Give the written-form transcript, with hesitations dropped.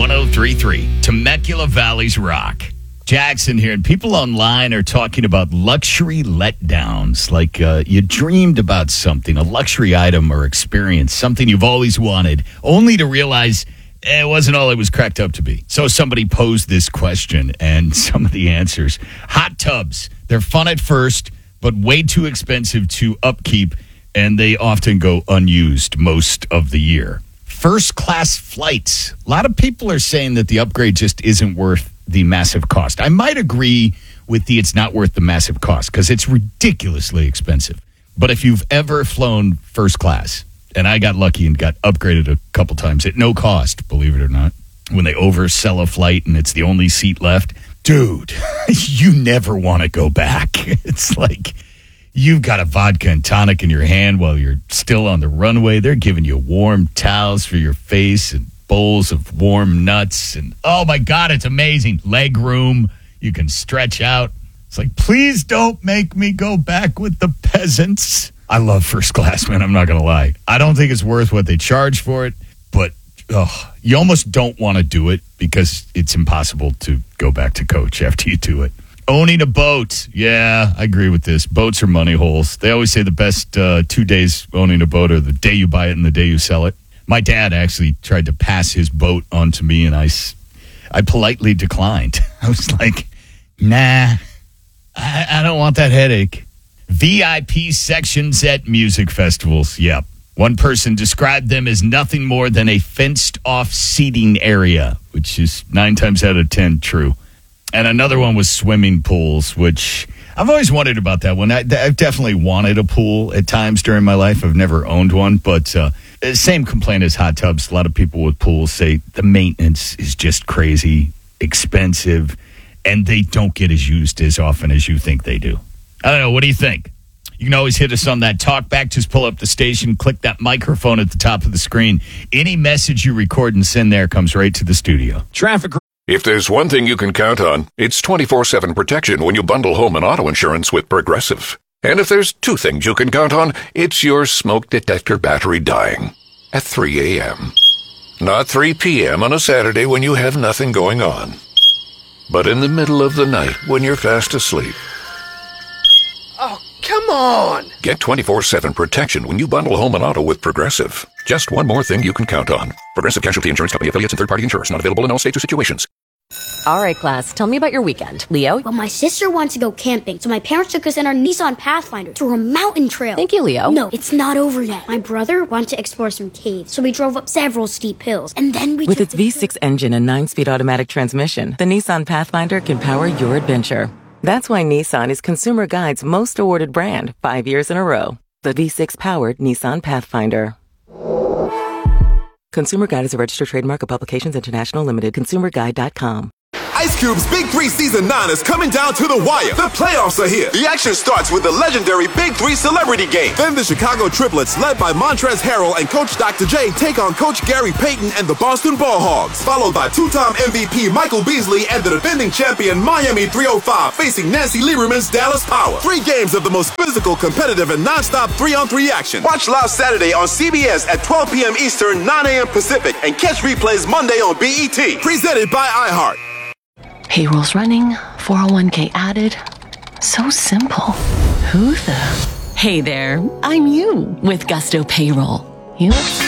1033, Temecula Valley's Rock. Jackson here, and people online are talking about luxury letdowns, like you dreamed about something, a luxury item or experience, something you've always wanted, only to realize it wasn't all it was cracked up to be. So somebody posed this question, and some of the answers. Hot tubs. They're fun at first, but way too expensive to upkeep, and they often go unused most of the year. First-class flights. A lot of people are saying that the upgrade just isn't worth the massive cost. I might agree with it's not worth the massive cost because it's ridiculously expensive. But if you've ever flown first class, and I got lucky and got upgraded a couple times at no cost, believe it or not, when they oversell a flight and it's the only seat left, dude, you never want to go back. It's like you've got a vodka and tonic in your hand while you're still on the runway. They're giving you warm towels for your face and bowls of warm nuts. And, oh, my God, it's amazing. Leg room. You can stretch out. It's like, please don't make me go back with the peasants. I love first class, man. I'm not going to lie. I don't think it's worth what they charge for it, but you almost don't want to do it because it's impossible to go back to coach after you do it. Owning a boat. Yeah, I agree with this. Boats are money holes. They always say the best 2 days owning a boat are the day you buy it and the day you sell it. My dad actually tried to pass his boat on to me, and I politely declined. I was like, nah, I don't want that headache. VIP sections at music festivals. Yep. One person described them as nothing more than a fenced-off seating area, which is 9 times out of 10 true. And another one was swimming pools, which I've always wondered about that one. I've definitely wanted a pool at times during my life. I've never owned one, but same complaint as hot tubs. A lot of people with pools say the maintenance is just crazy, expensive, and they don't get as used as often as you think they do. I don't know. What do you think? You can always hit us on that talk back. Just pull up the station, click that microphone at the top of the screen. Any message you record and send there comes right to the studio. Traffic. If there's one thing you can count on, it's 24/7 protection when you bundle home and auto insurance with Progressive. And if there's 2 things you can count on, it's your smoke detector battery dying at 3 a.m. Not 3 p.m. on a Saturday when you have nothing going on, but in the middle of the night when you're fast asleep. Oh, come on! Get 24/7 protection when you bundle home and auto with Progressive. Just one more thing you can count on. Progressive Casualty Insurance Company affiliates and third-party insurers. Not available in all states or situations. All right, class, tell me about your weekend. Leo? Well, my sister wanted to go camping, so my parents took us in our Nissan Pathfinder to a mountain trail. Thank you, Leo. No, it's not over yet. My brother wanted to explore some caves, so we drove up several steep hills, and then we With its V6 engine and 9-speed automatic transmission, the Nissan Pathfinder can power your adventure. That's why Nissan is Consumer Guide's most awarded brand 5 years in a row. The V6-powered Nissan Pathfinder. Consumer Guide is a registered trademark of Publications International Limited. ConsumerGuide.com. Ice Cube's Big 3 Season 9 is coming down to the wire. The playoffs are here. The action starts with the legendary Big 3 Celebrity Game. Then the Chicago Triplets, led by Montrezl Harrell and Coach Dr. J, take on Coach Gary Payton and the Boston Ball Hogs. Followed by 2-time MVP Michael Beasley and the defending champion Miami 305 facing Nancy Lieberman's Dallas Power. 3 games of the most physical, competitive, and non-stop 3-on-3 action. Watch live Saturday on CBS at 12 p.m. Eastern, 9 a.m. Pacific, and catch replays Monday on BET. Presented by iHeart. Payrolls running, 401k added. So simple. Who the? Hey there, I'm you with Gusto Payroll. You?